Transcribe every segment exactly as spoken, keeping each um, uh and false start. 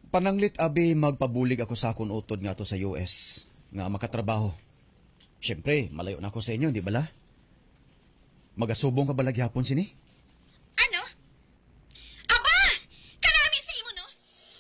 Pananglit abi magpabulig ako sa akong utod nga to sa U S nga makatrabaho. Siyempre, malayo na ako sa inyo, di ba la? Magasubong ka ba lagyapon sini? Ano? Aba! Karami sa imo, no?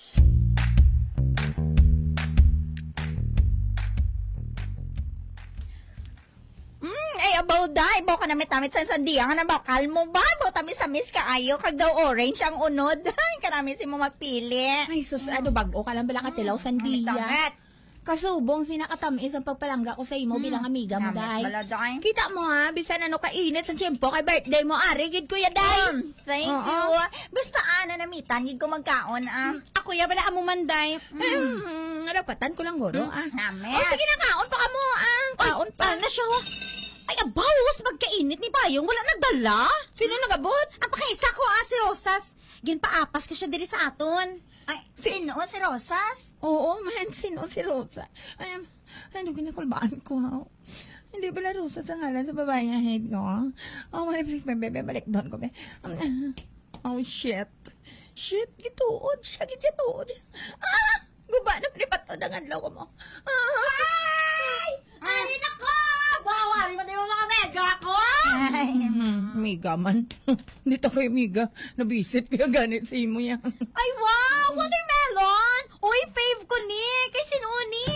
Hmm, ay abaw da, ibaw ka na mitamit sa sandiya, nga na bakal mo ba? Ibaw tamis sa miss ka ayo, kag daw orange ang unod. Karami si mo magpili. Ay, sus, ano bago ka lang bala katilaw sandiya. Mitamit. Kasubong sinakatamis ang pagpalangga ko sa imo bilang amiga mo, Namis day. bala, day. Kita mo ha, bisan ano kainit sa tiyempo kay birthday mo, ari, gid kuya, day. Um, thank Oo. you. Basta ana namitan, gid ko magkaon, ah. Ako ya bala amo manday. Mm. Narapatan ko lang guro, ah. Namis. Oh, sige na, kaon pa ka mo, ah. Kaon pa. na siya. Ay, abawas, magkainit ni Bayong, wala nagdala. Sino nagabot? Ang pakaisa ko, ah, si Rosas. Ginpaapas ko siya diri sa aton. Ay, sino? Si Rosas? Oo, man, sino si Rosa? Ay, ano ginakulbaan ko, ha? Hindi pala Rosa sa ngalan sa babae nga head ko, ha? Oh, my bebe, balik doon ko, be. Oh, shit. Shit, gituod. Siya, gituod. Ah! Guba na palipat to ng anlaw ko mo. Ay! Ay, nako! Bawari mo din mo mga mega ako! Ay. Hmm, miga man. Dito ko yung miga. Nabisit ko yung ganit sa imo yan. Ay, wow! Watermelon! Uy, fave ko ni! Kay sino ni?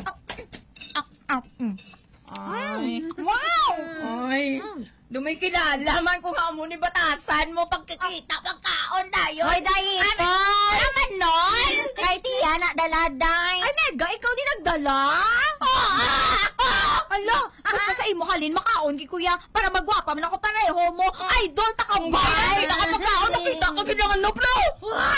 Ay. Wow! Ay. Dumay kinala man kung amo ni batasan mo pagkikita pagkaon dayo. Hoy, dayi ito! Naman nun! Kay tiya na daladay. Ay, mega, ikaw din nagdala? Alo, basta sa imo halin, makaon ki kuya, para magwapa man ako pareho mo. Idol, takambay! Nakapagkaon, nakita ka ginangan no, bro!